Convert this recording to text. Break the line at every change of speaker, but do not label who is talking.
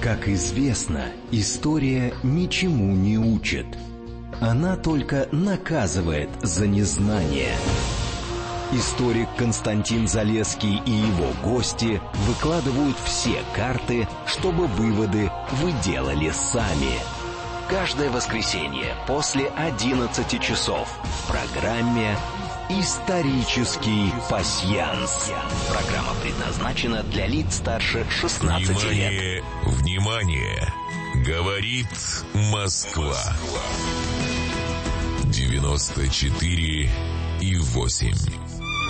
Как известно, история ничему не учит. Она только наказывает за незнание. Историк Константин Залесский и его гости выкладывают все карты, чтобы выводы вы делали сами. Каждое воскресенье после 11 часов в программе «Исторический пасьянс». Программа предназначена для лиц старше 16 лет.
Внимание! Говорит Москва. 94,8.